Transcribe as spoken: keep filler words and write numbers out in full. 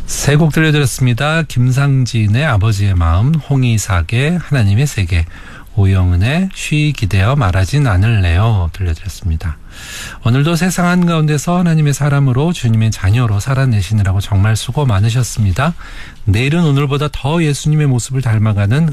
세 곡 들려드렸습니다. 김상진의 아버지의 마음, 홍이삭의 하나님의 세계, 오영은의 쉬 기대어 말하진 않을래요 들려드렸습니다. 오늘도 세상 한가운데서 하나님의 사람으로 주님의 자녀로 살아내시느라고 정말 수고 많으셨습니다. 내일은 오늘보다 더 예수님의 모습을 닮아가는